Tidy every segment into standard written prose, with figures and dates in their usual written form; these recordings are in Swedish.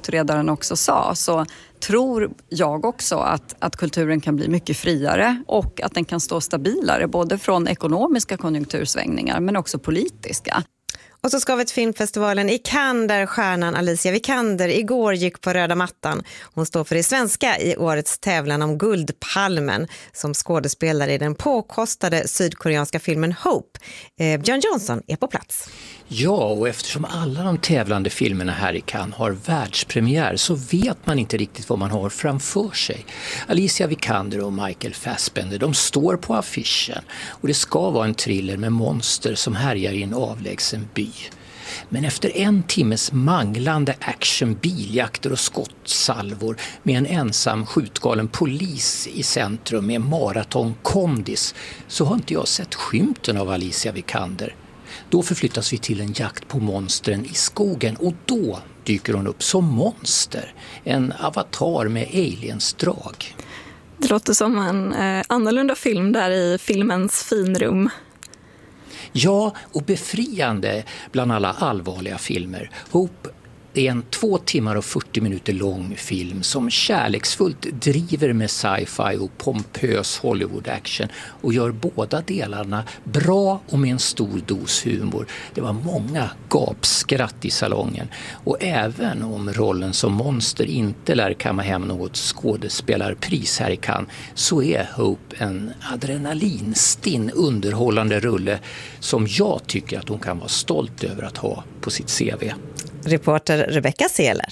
utredaren också sa, så tror jag också att kulturen kan bli mycket friare och att den kan stå stabilare både från ekonomiska konjunktursvängningar men också politiska. Och så ska vi till filmfestivalen i Cannes där stjärnan Alicia Vikander igår gick på röda mattan. Hon står för det svenska i årets tävlan om Guldpalmen som skådespelare i den påkostade sydkoreanska filmen Hope. Björn Jonsson är på plats. Ja, och eftersom alla de tävlande filmerna här i Cannes har världspremiär så vet man inte riktigt vad man har framför sig. Alicia Vikander och Michael Fassbender, de står på affischen och det ska vara en thriller med monster som härjar i en avlägsen by. Men efter 1 timmes manglande action, biljakter och skottsalvor med en ensam skjutgalen polis i centrum med maraton-kondis så har inte jag sett skymten av Alicia Vikander. Då förflyttas vi till en jakt på monstren i skogen och då dyker hon upp som monster. En avatar med aliensdrag. Det låter som en annorlunda film där i filmens finrum. Ja, och befriande bland alla allvarliga filmer. Hope är en 2 timmar och 40 minuter lång film som kärleksfullt driver med sci-fi och pompös Hollywood-action och gör båda delarna bra och med en stor dos humor. Det var många gapskratt i salongen och även om rollen som monster inte lär kamma hem något skådespelarpris här i Cannes så är Hope en adrenalinstinn underhållande rulle som jag tycker att hon kan vara stolt över att ha på sitt CV. Reporter Rebecca Seler.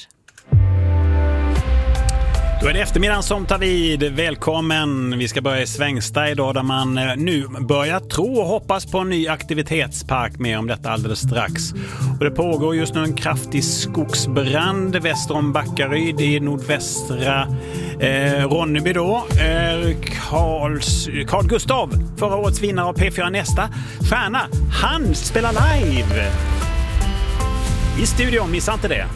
Då är det eftermiddagen som tar vid. Välkommen. Vi ska börja i Svängsta idag där man nu börjar tro och hoppas på en ny aktivitetspark, med om detta alldeles strax. Och det pågår just nu en kraftig skogsbrand väster om Backaryd i nordvästra Ronneby då. Carl Gustav, förra årets vinnare av P4 Nästa stjärna, han spelar live i studion, missa inte det.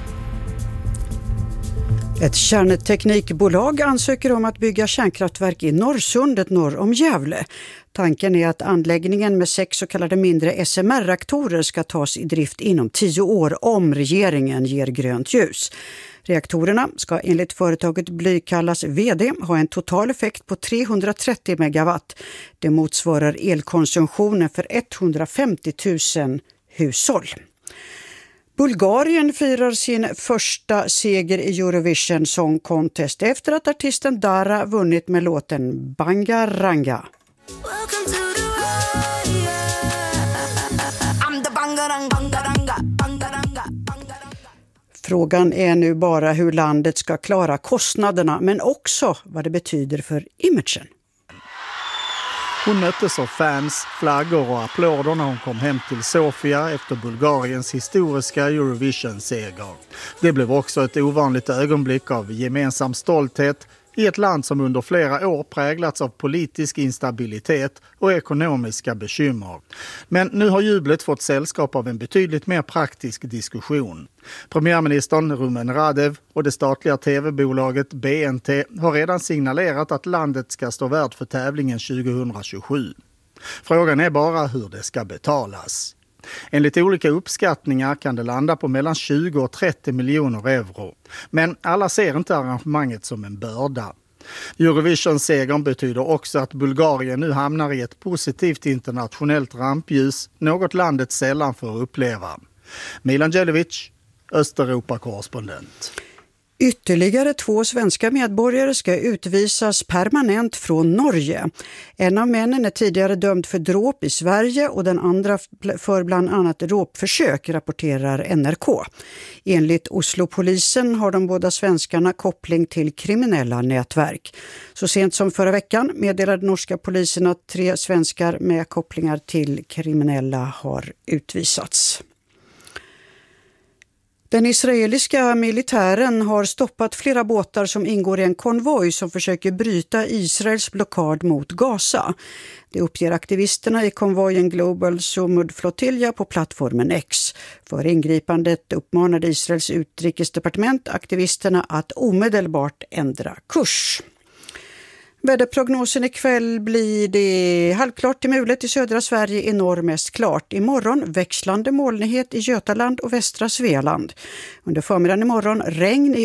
Ett kärnteknikbolag ansöker om att bygga kärnkraftverk i Norrsundet norr om Gävle. Tanken är att anläggningen med 6 så kallade mindre SMR-reaktorer ska tas i drift inom 10 år om regeringen ger grönt ljus. Reaktorerna ska enligt företaget Blykallas vd ha en total effekt på 330 megawatt. Det motsvarar elkonsumtionen för 150 000 hushåll. Bulgarien firar sin första seger i Eurovision Song Contest efter att artisten Dara vunnit med låten Bangaranga. Frågan är nu bara hur landet ska klara kostnaderna men också vad det betyder för imagen. Hon möttes av fans, flaggor och applåder när hon kom hem till Sofia efter Bulgariens historiska Eurovision-seger. Det blev också ett ovanligt ögonblick av gemensam stolthet i ett land som under flera år präglats av politisk instabilitet och ekonomiska bekymmer. Men nu har jublet fått sällskap av en betydligt mer praktisk diskussion. Premiärministern Rumen Radev och det statliga tv-bolaget BNT har redan signalerat att landet ska stå värd för tävlingen 2027. Frågan är bara hur det ska betalas. Enligt olika uppskattningar kan det landa på mellan 20 och 30 miljoner euro. Men alla ser inte arrangemanget som en börda. Eurovision-segern betyder också att Bulgarien nu hamnar i ett positivt internationellt rampljus, något landet sällan får uppleva. Milan Djelevic, Östeuropa-korrespondent. Ytterligare 2 svenska medborgare ska utvisas permanent från Norge. En av männen är tidigare dömd för dråp i Sverige och den andra för bland annat dråpförsök, rapporterar NRK. Enligt Oslopolisen har de båda svenskarna koppling till kriminella nätverk. Så sent som förra veckan meddelade norska polisen att 3 svenskar med kopplingar till kriminella har utvisats. Den israeliska militären har stoppat flera båtar som ingår i en konvoj som försöker bryta Israels blockad mot Gaza. Det uppger aktivisterna i konvojen Global Sumud Flotilla på plattformen X. För ingripandet uppmanade Israels utrikesdepartement aktivisterna att omedelbart ändra kurs. Väderprognosen ikväll blir det halvklart till mulet i södra Sverige, i norr mest klart. Imorgon växlande molnighet i Götaland och västra Svealand. Under förmiddagen imorgon regn i